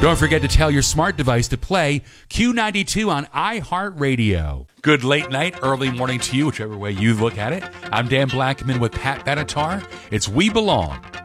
Don't forget to tell your smart device to play Q92 on iHeartRadio. Good late night, early morning to you, whichever way you look at it. I'm Dan Blackman with Pat Benatar. It's We Belong